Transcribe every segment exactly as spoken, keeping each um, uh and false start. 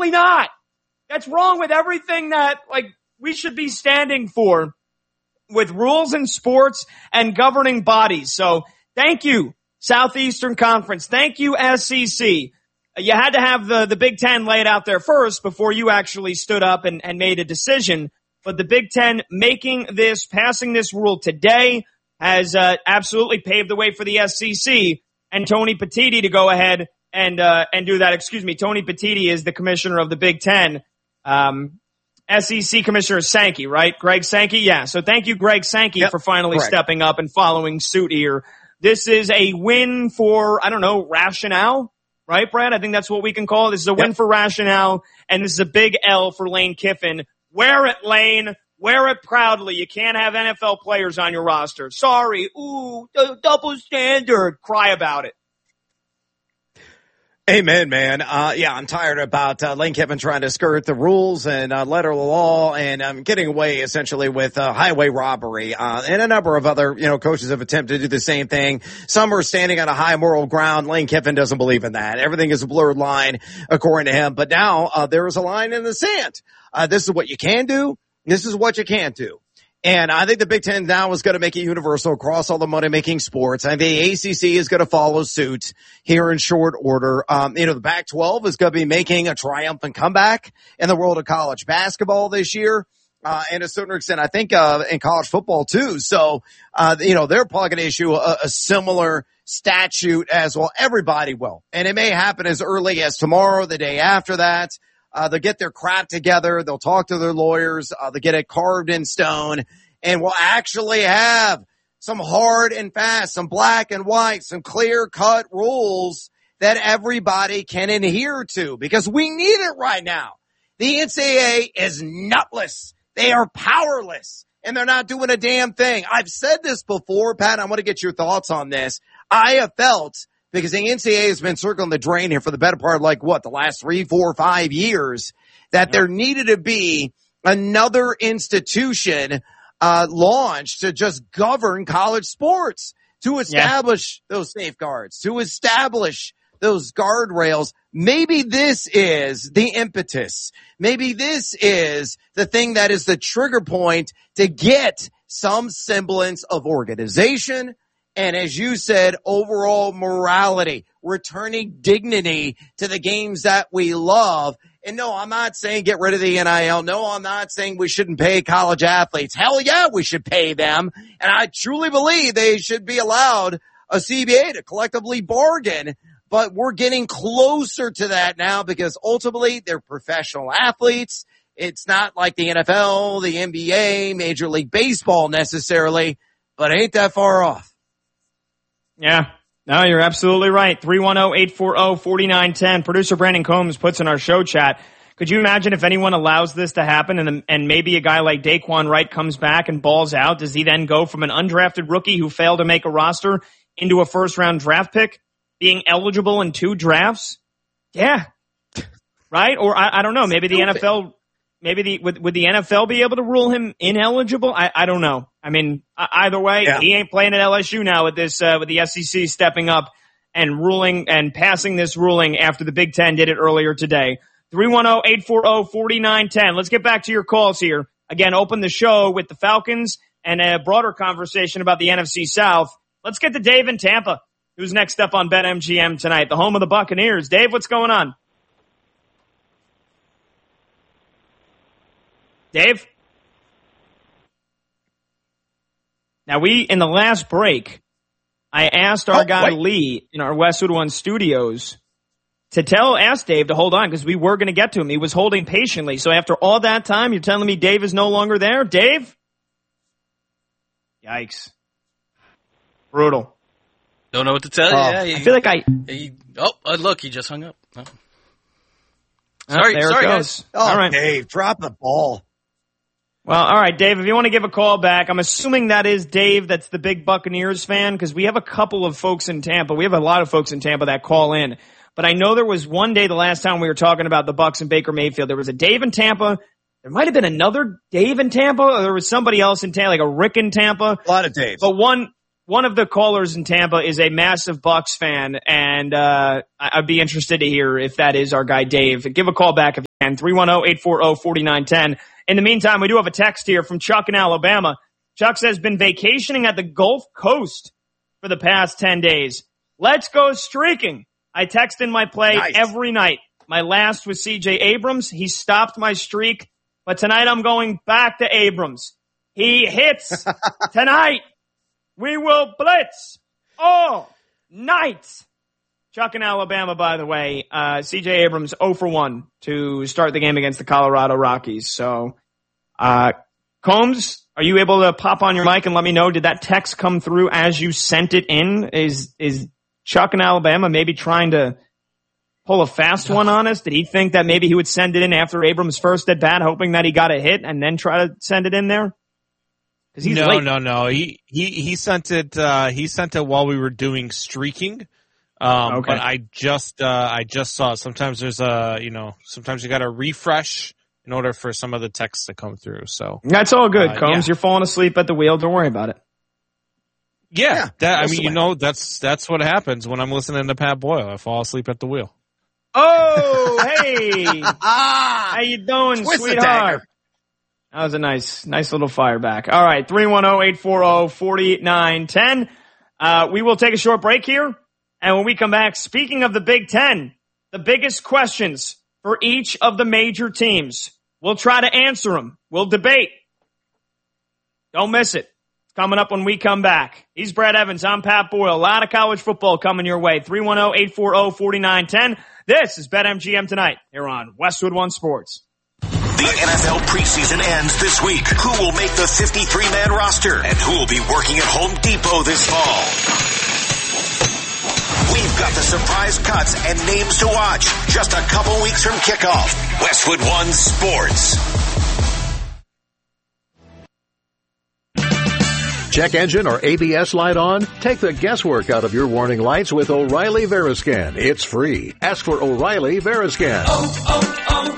Absolutely not. That's wrong with everything that, like, we should be standing for with rules in sports and governing bodies. So thank you, Southeastern Conference. Thank you, S E C. You had to have the, the Big Ten lay it out there first before you actually stood up and, and made a decision. But the Big Ten making this, passing this rule today has uh, absolutely paved the way for the S E C and Tony Petitti to go ahead and uh, and do that. Excuse me, Tony Petitti is the commissioner of the Big Ten. Um, S E C Commissioner Sankey, right? Greg Sankey? Yeah. So thank you, Greg Sankey, yep, for finally correct. stepping up and following suit here. This is a win for, I don't know, rationale, right, Brad? I think that's what we can call it. This is a yep. win for rationale, and this is a big L for Lane Kiffin. Wear it, Lane. Wear it proudly. You can't have N F L players on your roster. Sorry. Ooh, double standard. Cry about it. Amen, man. Uh, yeah, I'm tired about uh, Lane Kiffin trying to skirt the rules and uh, letter of the law and um, getting away essentially with uh, highway robbery. Uh, and a number of other, you know, coaches have attempted to do the same thing. Some are standing on a high moral ground. Lane Kiffin doesn't believe in that. Everything is a blurred line, according to him. But now uh, there is a line in the sand. Uh, this is what you can do. This is what you can't do. And I think the Big Ten now is going to make it universal across all the money-making sports. I think the A C C is going to follow suit here in short order. Um, you know, the Pac twelve is going to be making a triumphant comeback in the world of college basketball this year. Uh, and to a certain extent, I think, uh, in college football too. So, uh, you know, they're probably going to issue a, a similar statute as well. Everybody will. And it may happen as early as tomorrow, the day after that. Uh, they'll get their crap together. They'll talk to their lawyers. Uh, they'll get it carved in stone, and we'll actually have some hard and fast, some black and white, some clear cut rules that everybody can adhere to, because we need it right now. The N C double A is nutless. They are powerless, and they're not doing a damn thing. I've said this before, Pat. I want to get your thoughts on this. I have felt, because the N C double A has been circling the drain here for the better part of like what, the last three, four, five years, that yep. there needed to be another institution uh launched to just govern college sports, to establish yeah. those safeguards, to establish those guardrails. Maybe this is the impetus. Maybe this is the thing that is the trigger point to get some semblance of organization. And as you said, overall morality, returning dignity to the games that we love. And no, I'm not saying get rid of the N I L. No, I'm not saying we shouldn't pay college athletes. Hell yeah, we should pay them. And I truly believe they should be allowed a C B A to collectively bargain. But we're getting closer to that now, because ultimately they're professional athletes. It's not like the N F L, the N B A, Major League Baseball necessarily, but ain't that far off. Yeah, no, you're absolutely right. three one zero, eight four zero, four nine one zero. Producer Brandon Combs puts in our show chat, could you imagine if anyone allows this to happen and and maybe a guy like Daquan Wright comes back and balls out? Does he then go from an undrafted rookie who failed to make a roster into a first-round draft pick, being eligible in two drafts? Yeah. Right? Or I, I don't know, maybe the N F L... Maybe the would, would the N F L be able to rule him ineligible? I, I don't know. I mean, either way, yeah. he ain't playing at L S U now with this uh, with the S E C stepping up and ruling and passing this ruling after the Big Ten did it earlier today. three one zero, eight four zero, four nine one zero. Let's get back to your calls here. Again, open the show with the Falcons and a broader conversation about the N F C South. Let's get to Dave in Tampa, who's next up on BetMGM tonight, the home of the Buccaneers. Dave, what's going on? Dave? Now, we, in the last break, I asked our oh, guy wait. Lee in our Westwood One studios to tell, ask Dave to hold on, because we were going to get to him. He was holding patiently. So after all that time, you're telling me Dave is no longer there? Dave? Yikes. Brutal. Don't know what to tell you. Oh, yeah, he, I feel like I... He, oh, look, he just hung up. Oh. Sorry, oh, there sorry, it goes. guys. Oh, all right. Dave, drop the ball. Well, all right, Dave, if you want to give a call back, I'm assuming that is Dave that's the big Buccaneers fan, because we have a couple of folks in Tampa. We have a lot of folks in Tampa that call in. But I know there was one day the last time we were talking about the Bucs and Baker Mayfield, there was a Dave in Tampa. There might have been another Dave in Tampa, or there was somebody else in Tampa, like a Rick in Tampa. A lot of Daves. But one one of the callers in Tampa is a massive Bucs fan, and uh I'd be interested to hear if that is our guy Dave. Give a call back if you and three one zero, eight four zero, four nine one zero. In the meantime, we do have a text here from Chuck in Alabama. Chuck says, been vacationing at the Gulf Coast for the past ten days. Let's go streaking. I text in my play nice. every night. My last was C J Abrams. He stopped my streak, but tonight I'm going back to Abrams. He hits tonight. We will blitz all night. Chuck in Alabama, by the way, uh, C J Abrams zero for one to start the game against the Colorado Rockies. So, uh, Combs, are you able to pop on your mic and let me know, did that text come through as you sent it in? Is, is Chuck in Alabama maybe trying to pull a fast one on us? Did he think that maybe he would send it in after Abrams' first at bat, hoping that he got a hit and then try to send it in there? He's no, late. no, no. He he he sent it. Uh, he sent it while we were doing streaking. Um, okay. But I just uh, I just saw. Sometimes there's a you know. Sometimes you got to refresh in order for some of the text to come through. So that's all good, uh, Combs. Yeah. You're falling asleep at the wheel. Don't worry about it. Yeah, yeah that, I mean, you know, that's that's what happens when I'm listening to Pat Boyle. I fall asleep at the wheel. Oh, hey. How you doing, Twist sweetheart? That was a nice, nice little fire back. All right, three one zero, eight four zero, four nine one zero. Uh, we will take a short break here. And when we come back, speaking of the Big Ten, the biggest questions for each of the major teams, we'll try to answer them. We'll debate. Don't miss it. Coming up when we come back. He's Brad Evans. I'm Pat Boyle. A lot of college football coming your way. three one zero, eight four zero, four nine one zero. This is BetMGM Tonight here on Westwood One Sports. The N F L preseason ends this week. Who will make the fifty-three man roster? And who will be working at Home Depot this fall? We've got the surprise cuts and names to watch. Just a couple weeks from kickoff. Westwood One Sports. Check engine or A B S light on? Take the guesswork out of your warning lights with O'Reilly Veriscan. It's free. Ask for O'Reilly Veriscan. Oh,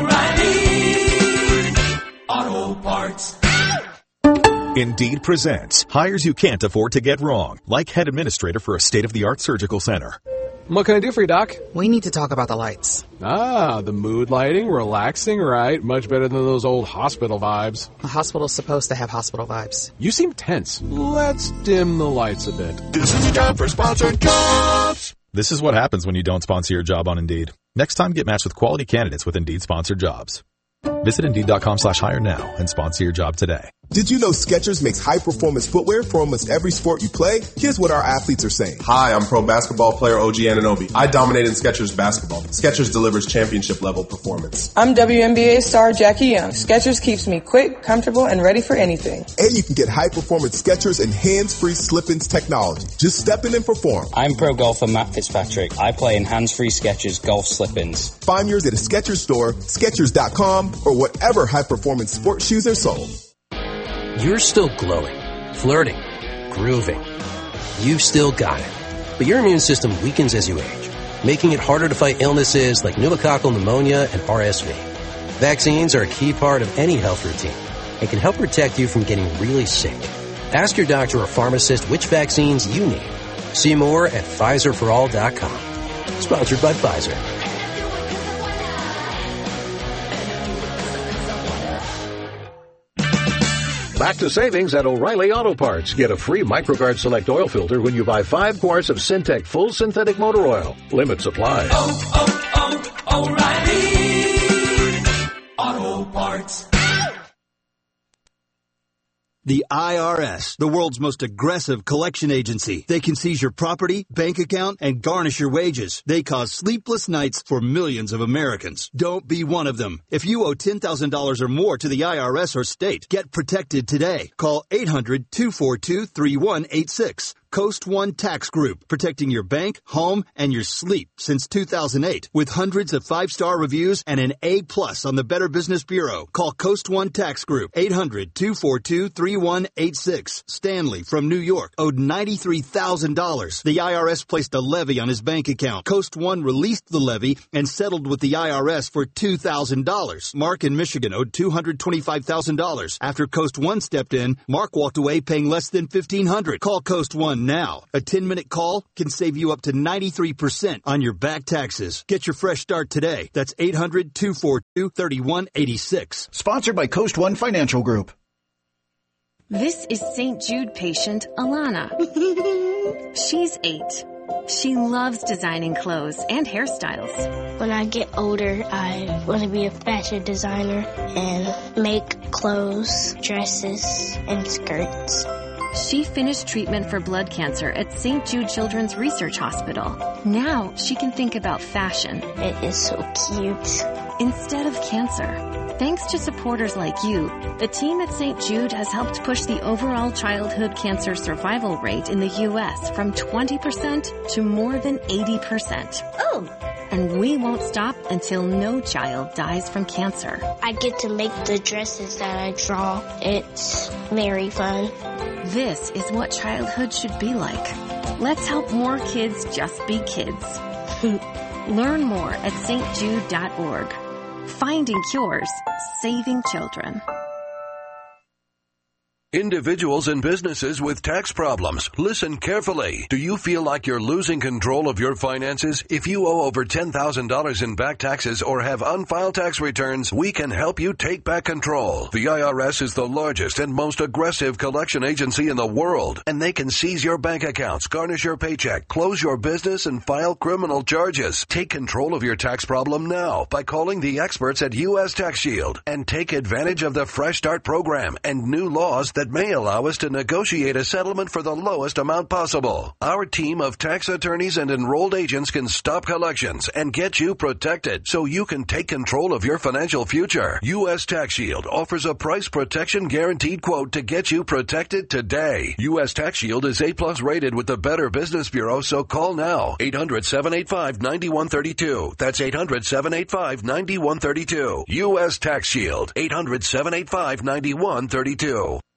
oh, oh, O'Reilly Auto Parts. Indeed presents hires you can't afford to get wrong, like head administrator for a state-of-the-art surgical center. What can I do for you, Doc? We need to talk about the lights. Ah, the mood lighting, relaxing, right? Much better than those old hospital vibes. A hospital's supposed to have hospital vibes. You seem tense. Let's dim the lights a bit. This is a job for sponsored jobs. This is what happens when you don't sponsor your job on Indeed. Next time, get matched with quality candidates with Indeed sponsored jobs. Visit Indeed.com slash hire now and sponsor your job today. Did you know Skechers makes high-performance footwear for almost every sport you play? Here's what our athletes are saying. Hi, I'm pro basketball player O G Anunoby. I dominate in Skechers basketball. Skechers delivers championship-level performance. I'm W N B A star Jackie Young. Skechers keeps me quick, comfortable, and ready for anything. And you can get high-performance Skechers and hands-free slip-ins technology. Just step in and perform. I'm pro golfer Matt Fitzpatrick. I play in hands-free Skechers golf slip-ins. Find yours at a Skechers store, Skechers dot com, or whatever high-performance sports shoes are sold. You're still glowing, flirting, grooving. You've still got it. But your immune system weakens as you age, making it harder to fight illnesses like pneumococcal pneumonia and R S V. Vaccines are a key part of any health routine and can help protect you from getting really sick. Ask your doctor or pharmacist which vaccines you need. See more at Pfizer for all dot com. Sponsored by Pfizer. Back to savings at O'Reilly Auto Parts. Get a free MicroGuard Select oil filter when you buy five quarts of Syntec Full Synthetic Motor Oil. Limit supply. Oh, oh, oh, O'Reilly Auto Parts. The I R S, the world's most aggressive collection agency. They can seize your property, bank account, and garnish your wages. They cause sleepless nights for millions of Americans. Don't be one of them. If you owe ten thousand dollars or more to the I R S or state, get protected today. Call eight hundred, two four two, three one eight six. Coast One Tax Group, protecting your bank, home, and your sleep since two thousand eight. With hundreds of five-star reviews and an A plus on the Better Business Bureau. Call Coast One Tax Group, eight hundred, two four two, three one eight six. Stanley from New York owed ninety-three thousand dollars. The I R S placed a levy on his bank account. Coast One released the levy and settled with the I R S for two thousand dollars. Mark in Michigan owed two hundred twenty-five thousand dollars. After Coast One stepped in, Mark walked away paying less than fifteen hundred dollars. Call Coast One now. A ten-minute call can save you up to ninety-three percent on your back taxes. Get your fresh start today. That's eight hundred, two four two, three one eight six. Sponsored by Coast One Financial Group. This is Saint Jude patient Alana. She's eight. She loves designing clothes and hairstyles. When I get older, I want to be a fashion designer and make clothes, dresses, and skirts. She finished treatment for blood cancer at Saint Jude Children's Research Hospital. Now she can think about fashion. It is so cute. Instead of cancer. Thanks to supporters like you, the team at Saint Jude has helped push the overall childhood cancer survival rate in the U S from twenty percent to more than eighty percent. Oh! And we won't stop until no child dies from cancer. I get to make the dresses that I draw. It's very fun. This is what childhood should be like. Let's help more kids just be kids. Learn more at S T Jude dot org. Finding cures, saving children. Individuals and businesses with tax problems, listen carefully. Do you feel like you're losing control of your finances? If you owe over ten thousand dollars in back taxes or have unfiled tax returns, we can help you take back control. The I R S is the largest and most aggressive collection agency in the world, and they can seize your bank accounts, garnish your paycheck, close your business, and file criminal charges. Take control of your tax problem now by calling the experts at U S Tax Shield and take advantage of the Fresh Start program and new laws that may allow us to negotiate a settlement for the lowest amount possible. Our team of tax attorneys and enrolled agents can stop collections and get you protected so you can take control of your financial future. U S Tax Shield offers a price protection guaranteed quote to get you protected today. U S Tax Shield is A plus rated with the Better Business Bureau, so call now. eight hundred, seven eight five, nine one three two. That's eight hundred, seven eight five, nine one three two. U S Tax Shield. eight hundred, seven eight five, nine one three two.